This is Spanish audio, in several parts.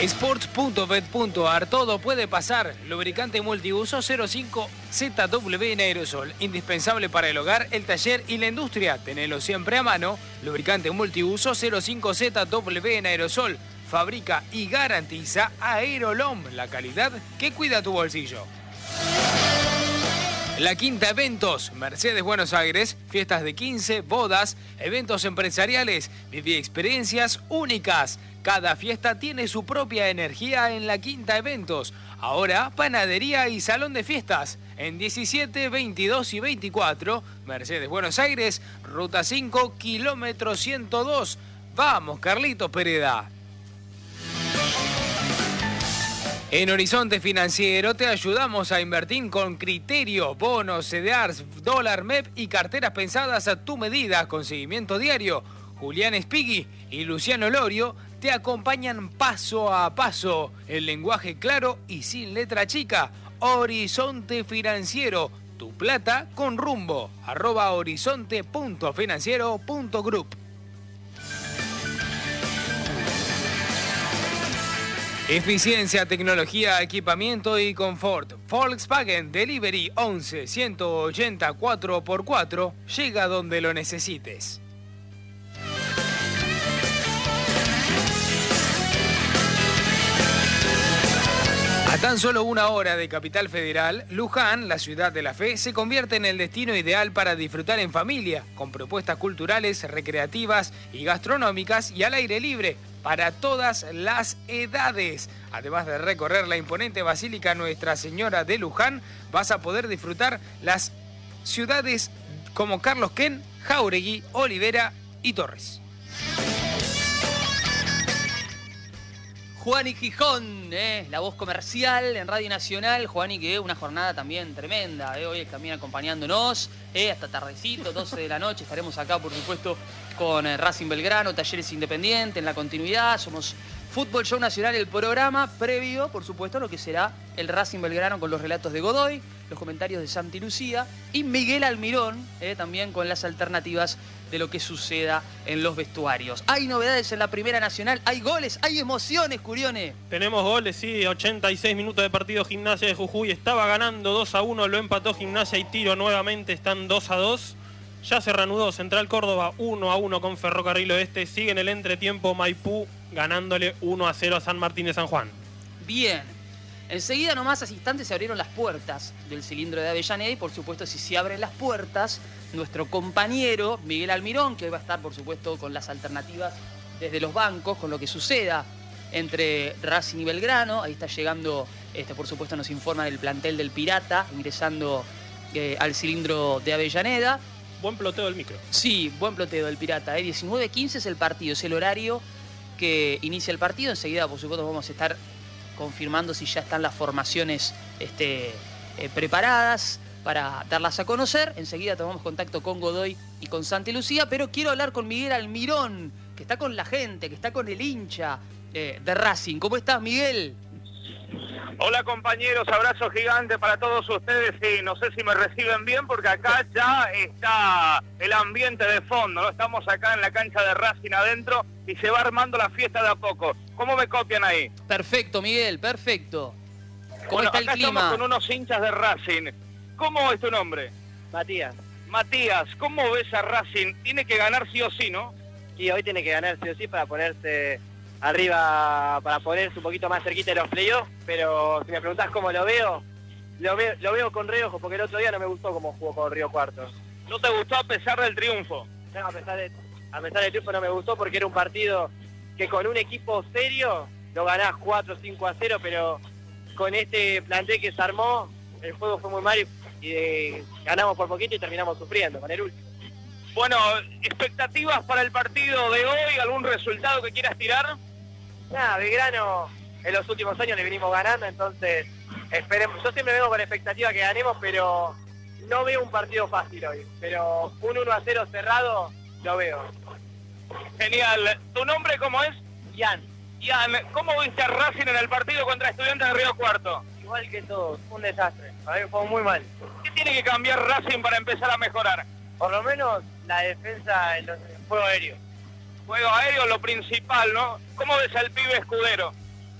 Sports.bet.ar, todo puede pasar. Lubricante multiuso 05 ZW en aerosol, indispensable para el hogar, el taller y la industria. Tenelo siempre a mano. Lubricante multiuso 05 ZW en aerosol. Fabrica y garantiza Aerolom, la calidad que cuida tu bolsillo. La Quinta Eventos, Mercedes Buenos Aires, fiestas de 15, bodas, eventos empresariales, viví experiencias únicas. Cada fiesta tiene su propia energía en La Quinta Eventos. Ahora, panadería y salón de fiestas. En 17, 22 y 24, Mercedes Buenos Aires, Ruta 5, kilómetro 102. Vamos, Carlitos Pereda. En Horizonte Financiero te ayudamos a invertir con criterio, bonos, CDRs, dólar, MEP y carteras pensadas a tu medida con seguimiento diario. Julián Espigui y Luciano Lorio te acompañan paso a paso, en lenguaje claro y sin letra chica. Horizonte Financiero, tu plata con rumbo. @horizonte.financiero.group. Eficiencia, tecnología, equipamiento y confort. Volkswagen Delivery 11 180 4x4 llega donde lo necesites. A tan solo 1 hora de Capital Federal, Luján, la ciudad de la fe, se convierte en el destino ideal para disfrutar en familia, con propuestas culturales, recreativas y gastronómicas y al aire libre para todas las edades. Además de recorrer la imponente Basílica Nuestra Señora de Luján, vas a poder disfrutar las ciudades como Carlos Ken, Jáuregui, Olivera y Torres. Juani Gijón, la voz comercial en Radio Nacional. Juani, que una jornada también tremenda, hoy también acompañándonos, hasta tardecito, 12 de la noche. Estaremos acá, por supuesto, con Racing Belgrano, Talleres Independiente, en la continuidad. Somos Fútbol Show Nacional, el programa previo, por supuesto, a lo que será el Racing Belgrano con los relatos de Godoy, los comentarios de Santi Lucía y Miguel Almirón, también con las alternativas de lo que suceda en los vestuarios. Hay novedades en la Primera Nacional, hay goles, hay emociones, Curione. Tenemos goles, sí, 86 minutos de partido. Gimnasia de Jujuy estaba ganando 2-1, lo empató Gimnasia y Tiro nuevamente, están 2-2. Ya se reanudó Central Córdoba 1-1 con Ferrocarril Oeste. Sigue en el entretiempo Maipú ganándole 1-0 a San Martín de San Juan. Bien. Enseguida, nomás, hace instantes, se abrieron las puertas del cilindro de Avellaneda y, por supuesto, si se abren las puertas, nuestro compañero Miguel Almirón, que va a estar, por supuesto, con las alternativas desde los bancos, con lo que suceda entre Racing y Belgrano. Ahí está llegando, por supuesto, nos informan el plantel del Pirata, ingresando al cilindro de Avellaneda. Buen ploteo del micro. Sí, buen ploteo del Pirata. 19:15 es el partido, es el horario que inicia el partido. Enseguida, por supuesto, vamos a estar confirmando si ya están las formaciones preparadas para darlas a conocer. Enseguida tomamos contacto con Godoy y con Santi Lucía, pero quiero hablar con Miguel Almirón, que está con la gente, que está con el hincha de Racing. ¿Cómo estás, Miguel? Hola, compañeros, abrazo gigante para todos ustedes y no sé si me reciben bien porque acá ya está el ambiente de fondo, ¿no? Estamos acá en la cancha de Racing adentro y se va armando la fiesta de a poco. ¿Cómo me copian ahí? Perfecto, Miguel, perfecto. ¿Cómo bueno, está el acá clima? Estamos con unos hinchas de Racing. ¿Cómo es tu nombre? Matías. Matías, ¿cómo ves a Racing? Tiene que ganar sí o sí, ¿no? Sí, hoy tiene que ganar sí o sí para ponerse arriba, para ponerse un poquito más cerquita de los playoffs, pero si me preguntás cómo lo veo con reojo, porque el otro día no me gustó cómo jugó con Río Cuarto. ¿No te gustó a pesar del triunfo? No, a pesar del triunfo no me gustó porque era un partido que con un equipo serio lo ganás 4-5-0, pero con este plantel que se armó, el juego fue muy mal y ganamos por poquito y terminamos sufriendo con el último. Bueno, expectativas para el partido de hoy, ¿algún resultado que quieras tirar? Nada, Belgrano en los últimos años le venimos ganando, entonces esperemos. Yo siempre vengo con expectativa que ganemos, pero no veo un partido fácil hoy. Pero un 1-0 cerrado lo veo. Genial. ¿Tu nombre cómo es? Ian. Ian, ¿cómo viste a Racing en el partido contra Estudiantes de Río Cuarto? Igual que todos, un desastre. Para mí fue muy mal. ¿Qué tiene que cambiar Racing para empezar a mejorar? Por lo menos la defensa en el juego aéreo. Juego aéreo, lo principal, ¿no? ¿Cómo ves al pibe Escudero?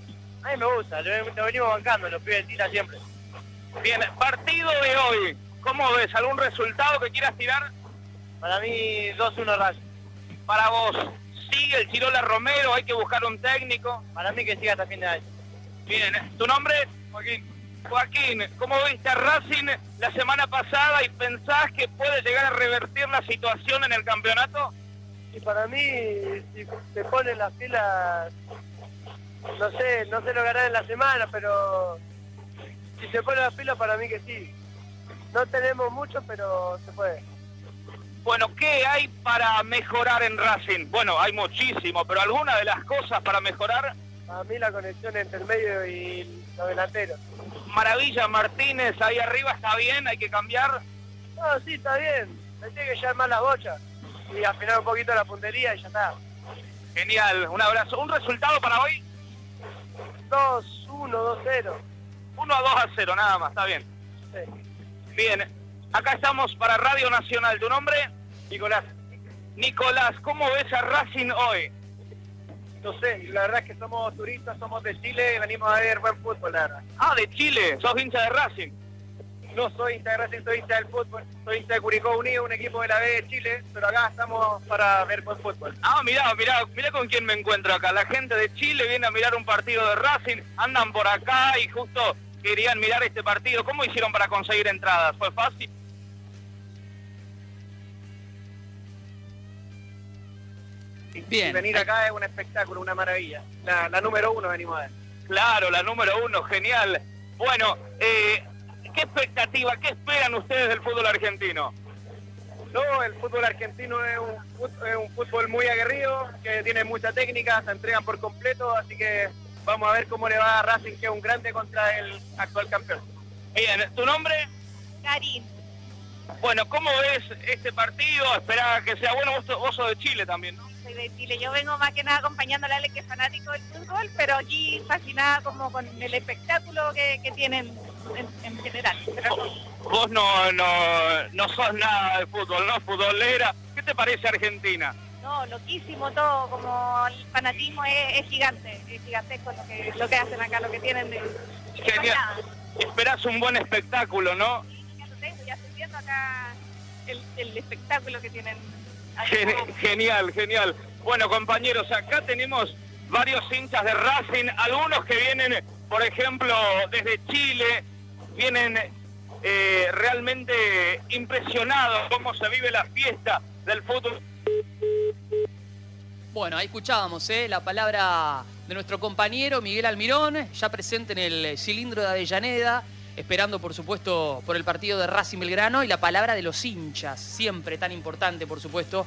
A mí me gusta, lo venimos bancando, los pibes tiran siempre. Bien, partido de hoy, ¿cómo ves? ¿Algún resultado que quieras tirar? Para mí 2-1 Racing. Para vos, ¿sigue el Chirola Romero? ¿Hay que buscar un técnico? Para mí que siga hasta fin de año. Bien, ¿tu nombre? Joaquín. Joaquín, ¿cómo viste a Racing la semana pasada y pensás que puede llegar a revertir la situación en el campeonato? Y para mí, si se ponen las pilas, no sé lo ganarán en la semana, pero si se ponen las pilas, para mí que sí. No tenemos mucho, pero se puede. Bueno, ¿qué hay para mejorar en Racing? Bueno, hay muchísimo, pero alguna de las cosas para mejorar. A mí la conexión entre el medio y los delanteros. Maravilla, Martínez, ahí arriba está bien, hay que cambiar. No, sí, está bien. Me tiene que llevar más las bochas y afinar un poquito la puntería y ya está. Genial, un abrazo. ¿Un resultado para hoy? 2-1, 2-0. 1-2-0, nada más, está bien. Sí. Bien, acá estamos para Radio Nacional. ¿Tu nombre? Nicolás. Nicolás, ¿cómo ves a Racing hoy? No sé, la verdad es que somos turistas, somos de Chile y venimos a ver buen fútbol, la verdad. Ah, de Chile, sos hincha de Racing. No soy hincha de Racing, soy hincha del fútbol. Soy hincha de Curicó Unido, un equipo de la B de Chile, pero acá estamos para ver buen fútbol. Ah, mirá con quién me encuentro acá. La gente de Chile viene a mirar un partido de Racing, andan por acá y justo querían mirar este partido. ¿Cómo hicieron para conseguir entradas? ¿Fue fácil? Bien. Y venir acá es un espectáculo, una maravilla. La número 1 venimos a ver. Claro, la número 1, genial. Bueno, ¿qué expectativa, qué esperan ustedes del fútbol argentino? No, el fútbol argentino es un fútbol muy aguerrido, que tiene mucha técnica, se entregan por completo, así que vamos a ver cómo le va a Racing, que es un grande contra el actual campeón. Bien, ¿tu nombre? Karin. Bueno, ¿cómo ves este partido? Esperá que sea bueno, vos sos de Chile también, ¿no? Soy de Chile. Yo vengo más que nada acompañando a Ale, que es fanático del fútbol, pero aquí fascinada como con el espectáculo que tienen en general. Pero Vos no sos nada de fútbol, ¿no? Futbolera. ¿Qué te parece Argentina? no, loquísimo todo, como el fanatismo es gigante, es gigantesco lo que hacen acá, lo que tienen de... Genial. Esperás un buen espectáculo, ¿no? Ya lo tengo, ya estoy viendo acá el espectáculo que tienen. Genial, genial. Bueno, compañeros, acá tenemos varios hinchas de Racing, algunos que vienen, por ejemplo, desde Chile, vienen realmente impresionados cómo se vive la fiesta del fútbol. Bueno, ahí escuchábamos la palabra de nuestro compañero Miguel Almirón, ya presente en el cilindro de Avellaneda, esperando por supuesto por el partido de Racing Belgrano, y la palabra de los hinchas, siempre tan importante por supuesto.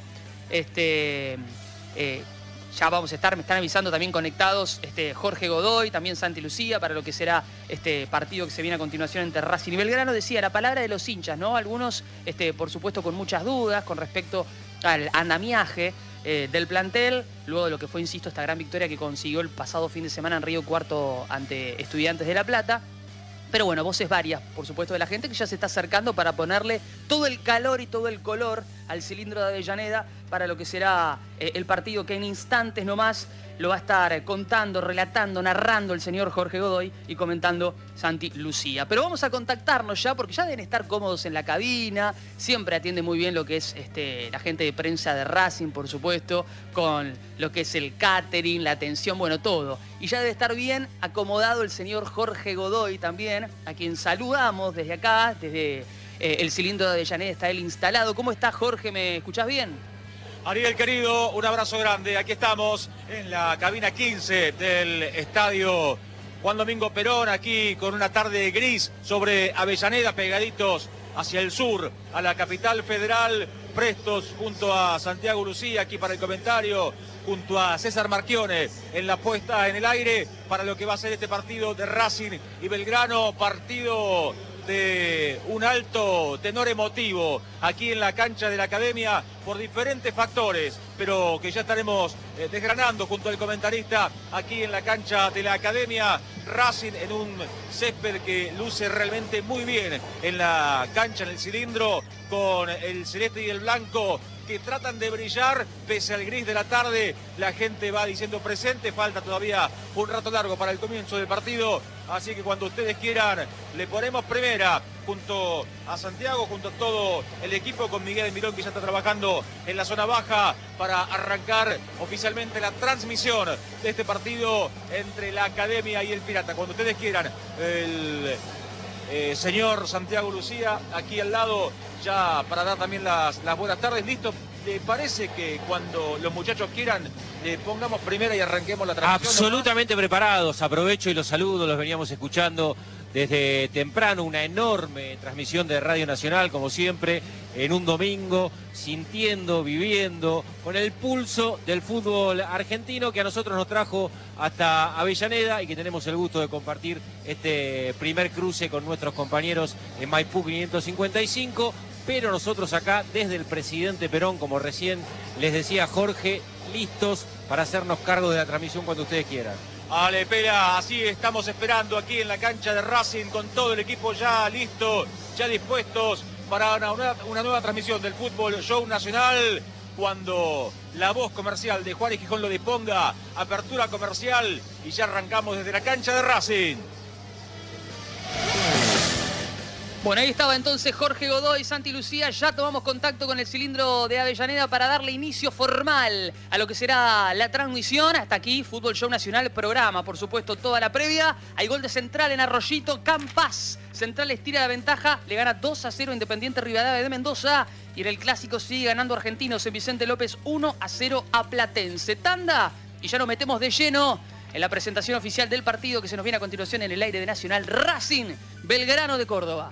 Ya vamos a estar, me están avisando también conectados Jorge Godoy, también Santi Lucía, para lo que será este partido que se viene a continuación entre Racing y Belgrano. Decía, la palabra de los hinchas, ¿no? Algunos, por supuesto, con muchas dudas con respecto al andamiaje del plantel, luego de lo que fue, insisto, esta gran victoria que consiguió el pasado fin de semana en Río Cuarto ante Estudiantes de La Plata. Pero bueno, voces varias, por supuesto, de la gente que ya se está acercando para ponerle todo el calor y todo el color al cilindro de Avellaneda para lo que será el partido que en instantes nomás lo va a estar contando, relatando, narrando el señor Jorge Godoy y comentando Santi Lucía. Pero vamos a contactarnos ya porque ya deben estar cómodos en la cabina, siempre atiende muy bien lo que es la gente de prensa de Racing, por supuesto, con lo que es el catering, la atención, bueno, todo. Y ya debe estar bien acomodado el señor Jorge Godoy también, a quien saludamos desde acá, desde el cilindro de Avellaneda está él instalado. ¿Cómo estás, Jorge? ¿Me escuchás bien? Ariel, querido, un abrazo grande. Aquí estamos en la cabina 15 del estadio Juan Domingo Perón, aquí con una tarde gris sobre Avellaneda, pegaditos hacia el sur, a la capital federal, prestos junto a Santiago Lucía, aquí para el comentario, junto a César Marchione en la puesta en el aire para lo que va a ser este partido de Racing y Belgrano, partido de un alto tenor emotivo aquí en la cancha de la Academia por diferentes factores, pero que ya estaremos desgranando junto al comentarista aquí en la cancha de la Academia. Racing en un césped que luce realmente muy bien en la cancha, en el cilindro, con el celeste y el blanco que tratan de brillar pese al gris de la tarde. La gente va diciendo presente, falta todavía un rato largo para el comienzo del partido, así que cuando ustedes quieran le ponemos primera junto a Santiago, junto a todo el equipo, con Miguel Mirón, que ya está trabajando en la zona baja para arrancar oficialmente la transmisión de este partido entre la Academia y el Pirata. Cuando ustedes quieran, el señor Santiago Lucía, aquí al lado, ya para dar también las buenas tardes. Listo, ¿le parece que cuando los muchachos quieran le pongamos primera y arranquemos la transmisión? Absolutamente preparados, aprovecho y los saludo, los veníamos escuchando desde temprano, una enorme transmisión de Radio Nacional, como siempre, en un domingo, sintiendo, viviendo, con el pulso del fútbol argentino que a nosotros nos trajo hasta Avellaneda y que tenemos el gusto de compartir este primer cruce con nuestros compañeros en Maipú 555, pero nosotros acá desde el presidente Perón, como recién les decía Jorge, listos para hacernos cargo de la transmisión cuando ustedes quieran. Ale, Pera, así estamos esperando aquí en la cancha de Racing con todo el equipo ya listo, ya dispuestos para una nueva transmisión del Fútbol Show Nacional. Cuando la voz comercial de Juárez Gijón lo disponga, apertura comercial y ya arrancamos desde la cancha de Racing. Bueno, ahí estaba entonces Jorge Godoy, Santi Lucía. Ya tomamos contacto con el cilindro de Avellaneda para darle inicio formal a lo que será la transmisión. Hasta aquí, Fútbol Show Nacional, programa, por supuesto, toda la previa. Hay gol de Central en Arroyito, Campas. Central estira la ventaja, le gana 2-0 Independiente Rivadavia de Mendoza. Y en el clásico sigue ganando Argentinos en Vicente López 1-0 a Platense. Tanda, y ya nos metemos de lleno en la presentación oficial del partido que se nos viene a continuación en el aire de Nacional. Racing, Belgrano de Córdoba.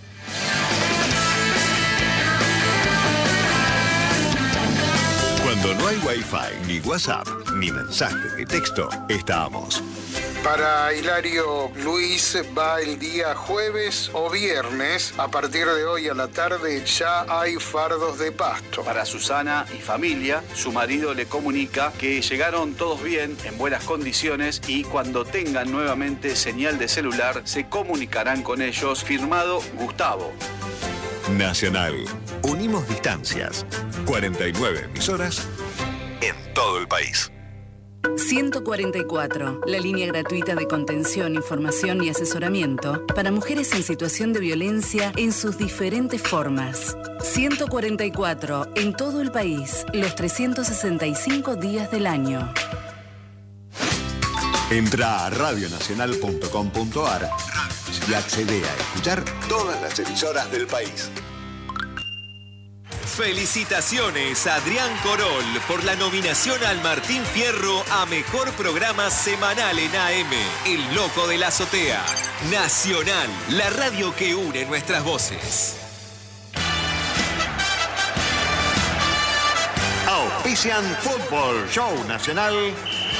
Cuando no hay Wi-Fi, ni WhatsApp, ni mensajes de texto, estamos. Para Hilario Luis va el día jueves o viernes. A partir de hoy a la tarde ya hay fardos de pasto. Para Susana y familia, su marido le comunica que llegaron todos bien, en buenas condiciones, y cuando tengan nuevamente señal de celular se comunicarán con ellos. Firmado Gustavo. Nacional. Unimos distancias. 49 emisoras en todo el país. 144, la línea gratuita de contención, información y asesoramiento para mujeres en situación de violencia en sus diferentes formas. 144, en todo el país, los 365 días del año. Entra a radionacional.com.ar y accede a escuchar todas las emisoras del país. Felicitaciones a Adrián Corol por la nominación al Martín Fierro a Mejor Programa Semanal en AM. El Loco de la Azotea. Nacional, la radio que une nuestras voces. Auspician Fútbol Show Nacional.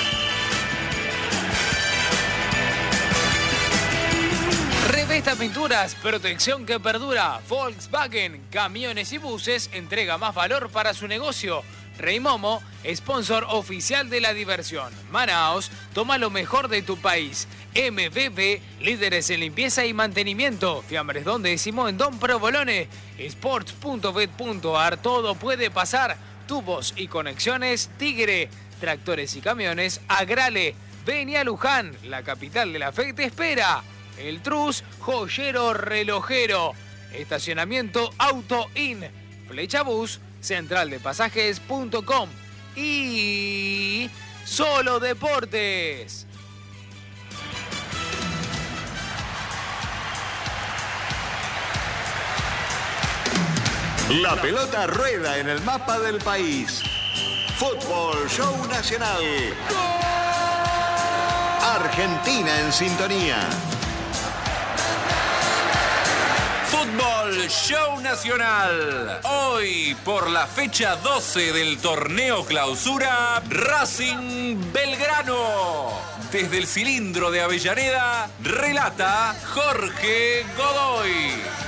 Revesta Pinturas, protección que perdura. Volkswagen, camiones y buses, entrega más valor para su negocio. Rey Momo, sponsor oficial de la diversión. Manaos, toma lo mejor de tu país. MBB, líderes en limpieza y mantenimiento. Fiambres Don Décimo en Don Provolone. Sports.bet.ar, todo puede pasar. Tubos y conexiones Tigre. Tractores y camiones Agrale. Ven a Luján, la capital de la fe te espera. El Trus, joyero relojero. Estacionamiento Auto In. Flechabús, centraldepasajes.com. Y Solo Deportes. La pelota rueda en el mapa del país. Fútbol Show Nacional. ¡Gol! Argentina en sintonía. Fútbol Show Nacional. Hoy, por la fecha 12 del torneo Clausura, Racing Belgrano. Desde el cilindro de Avellaneda, relata Jorge Godoy.